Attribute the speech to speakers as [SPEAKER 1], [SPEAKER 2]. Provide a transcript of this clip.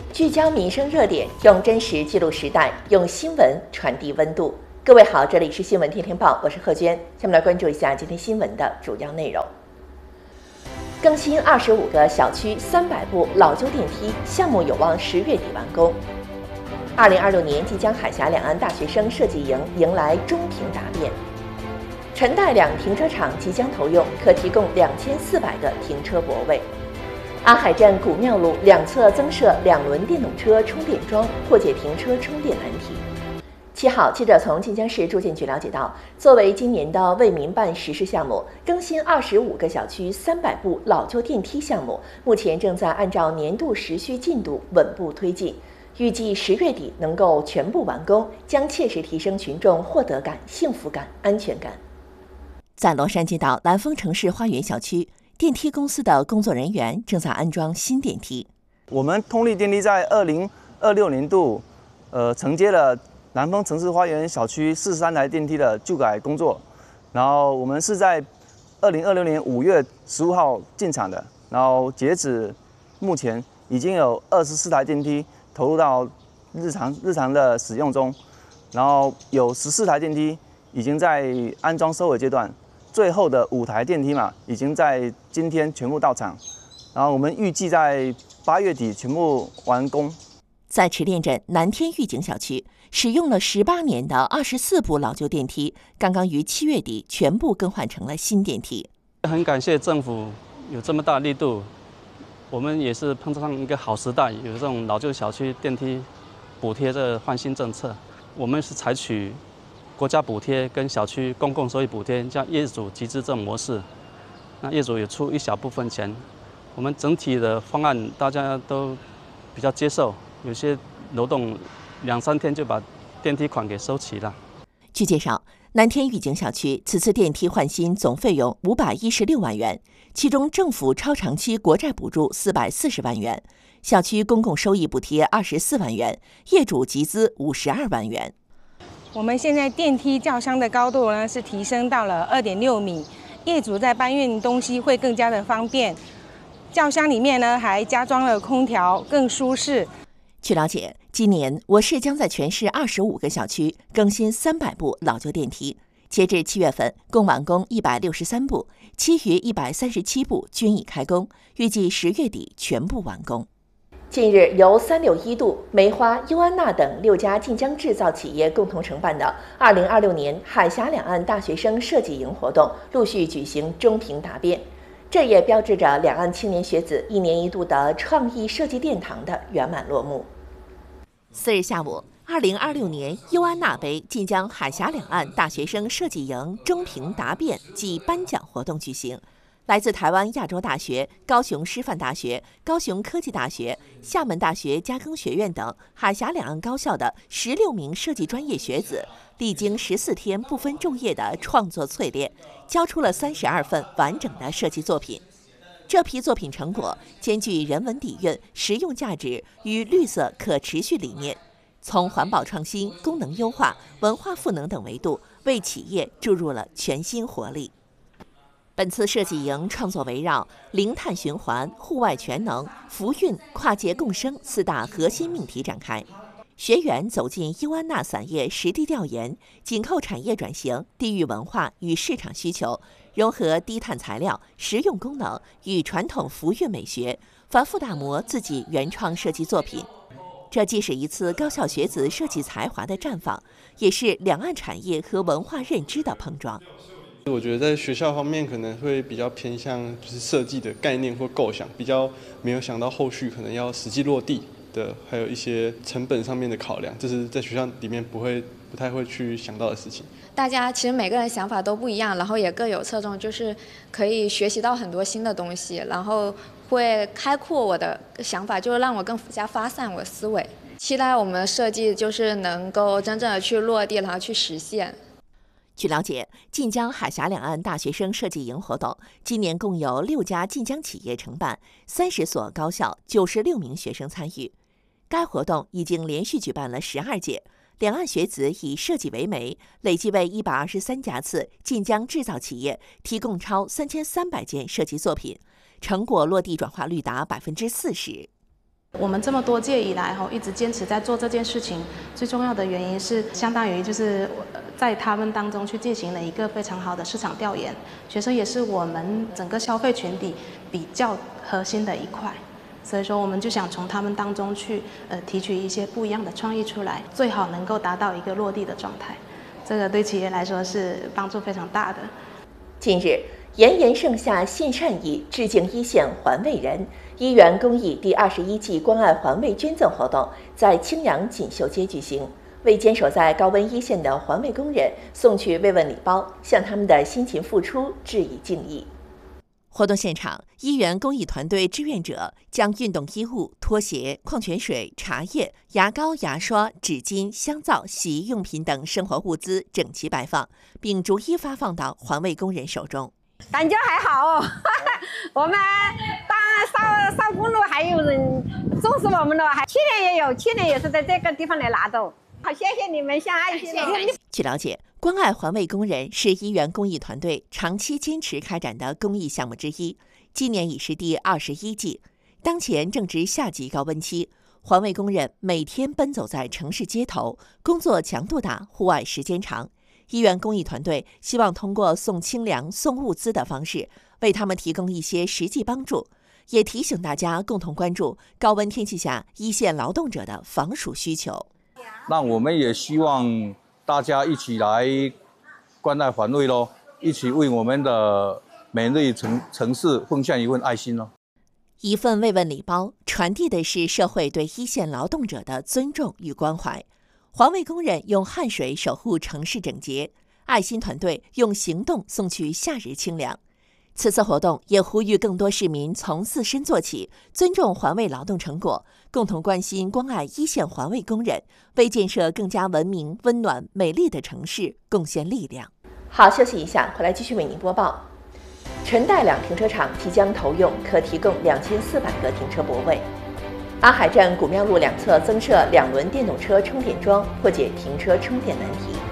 [SPEAKER 1] 聚焦民生热点，用真实记录时代，用新闻传递温度。各位好，这里是新闻天天报，我是贺娟。下面来关注一下今天新闻的主要内容。更新25个小区300部老旧电梯，项目有望10月底完工。2026年即将海峡两岸大学生设计营迎来中评答辩。陈代两停车场即将投用，可提供2400个停车泊位。安海镇古庙路两侧增设2轮电动车充电桩，破解停车充电难题。7号，记者从晋江市住建局了解到，作为今年的为民办实施项目，更新25个小区300部老旧电梯项目，目前正在按照年度时需进度稳步推进，预计10月底能够全部完工，将切实提升群众获得感、幸福感、安全感。在洛杉矶岛蓝丰城市花园小区，电梯公司的工作人员正在安装新电梯。
[SPEAKER 2] 我们通力电梯在2026年度，承接了南丰城市花园小区43台电梯的旧改工作，然后我们是在2026年5月15号进场的，然后截止目前已经有24台电梯投入到日常的使用中，然后有14台电梯已经在安装收尾阶段。最后的5台电梯已经在今天全部到场，然后我们预计在8月底全部完工。
[SPEAKER 1] 在池甸镇南天御景小区，使用了18年的24部老旧电梯，刚刚于7月底全部更换成了新电梯。
[SPEAKER 3] 很感谢政府有这么大力度，我们也是碰上一个好时代，有这种老旧小区电梯补贴这换新政策，我们是采取国家补贴跟小区公共收益补贴，叫业主集资这种模式。那业主也出一小部分钱，我们整体的方案大家都比较接受，有些楼栋2-3天就把电梯款给收齐了。
[SPEAKER 1] 据介绍，南天御景小区此次电梯换新总费用516万元，其中政府超长期国债补助440万元，小区公共收益补贴24万元，业主集资52万元。
[SPEAKER 4] 我们现在电梯轿厢的高度呢是提升到了2.6米，业主在搬运东西会更加的方便。轿厢里面呢还加装了空调，更舒适。
[SPEAKER 1] 据了解，今年我市将在全市25个小区更新300部老旧电梯，截至7月份共完工163部，其余137部均已开工，预计10月底全部完工。近日，由361度、梅花、优安娜等6家晋江制造企业共同承办的2026年海峡两岸大学生设计营活动陆续举行中评答辩，这也标志着两岸青年学子1年1度的创意设计殿堂的圆满落幕。4日下午，2026年优安娜杯晋江海峡两岸大学生设计营中评答辩暨颁奖活动举行。来自台湾亚洲大学、高雄师范大学、高雄科技大学、厦门大学加工学院等海峡两岸高校的16名设计专业学子，历经14天不分昼夜的创作淬炼，交出了32份完整的设计作品。这批作品成果兼具人文底蕴、实用价值与绿色可持续理念，从环保创新、功能优化、文化赋能等维度，为企业注入了全新活力。本次设计营创作围绕零碳循环、户外全能、福运、跨界共生4大核心命题展开。学员走进优安娜伞业实地调研，紧扣产业转型、地域文化与市场需求，融合低碳材料、实用功能与传统福运美学，反复打磨自己原创设计作品。这既是一次高校学子设计才华的绽放，也是两岸产业和文化认知的碰撞。
[SPEAKER 5] 我觉得在学校方面可能会比较偏向就是设计的概念或构想，比较没有想到后续可能要实际落地的，还有一些成本上面的考量，这是在学校里面不太会去想到的事情。
[SPEAKER 6] 大家其实每个人想法都不一样，然后也各有侧重，就是可以学习到很多新的东西，然后会开阔我的想法，就是让我更加发散我的思维。期待我们的设计就是能够真正的去落地，然后去实现。
[SPEAKER 1] 据了解，晋江海峡两岸大学生设计营活动今年共有6家晋江企业承办，30所高校96名学生参与。该活动已经连续举办了12届，两岸学子以设计为媒，累计为123家次晋江制造企业提供超3300件设计作品，成果落地转化率达40%。
[SPEAKER 7] 我们这么多届以来一直坚持在做这件事情，最重要的原因是相当于就是在他们当中去进行了一个非常好的市场调研，学生也是我们整个消费群体比较核心的一块，所以说我们就想从他们当中去提取一些不一样的创意出来，最好能够达到一个落地的状态，这个对企业来说是帮助非常大的。
[SPEAKER 1] 近日，炎炎盛夏献善意，致敬一线环卫人。一元公益第21季关爱环卫捐赠活动在青阳锦绣街举行，为坚守在高温一线的环卫工人送去慰问礼包，向他们的辛勤付出致以敬意。活动现场，一元公益团队志愿者将运动衣物、拖鞋、矿泉水、茶叶、牙膏、牙刷、纸巾、香皂、洗衣用品等生活物资整齐摆放，并逐一发放到环卫工人手中。
[SPEAKER 8] 感觉还好哦，我们当扫公路还有人重视我们了，去年也有，去年也是在这个地方来拿走。好，谢谢你们，像爱心的。
[SPEAKER 1] 据了解，关爱环卫工人是一元公益团队长期坚持开展的公益项目之一，今年已是第21季。当前正值夏季高温期，环卫工人每天奔走在城市街头，工作强度大，户外时间长。一元公益团队希望通过送清凉、送物资的方式，为他们提供一些实际帮助，也提醒大家共同关注高温天气下一线劳动者的防暑需求。
[SPEAKER 9] 那我们也希望大家一起来关爱环卫咯，一起为我们的美丽城市奉献一份爱心咯。
[SPEAKER 1] 一份慰问礼包传递的是社会对一线劳动者的尊重与关怀。环卫工人用汗水守护城市整洁，爱心团队用行动送去夏日清凉。此次活动也呼吁更多市民从自身做起，尊重环卫劳动成果，共同关心关爱一线环卫工人，为建设更加文明、温暖、美丽的城市贡献力量。好，休息一下，回来继续为您播报。陈代两停车场即将投用，可提供2400个停车泊位。阿海站古庙路两侧增设2轮电动车充电桩，破解停车充电难题。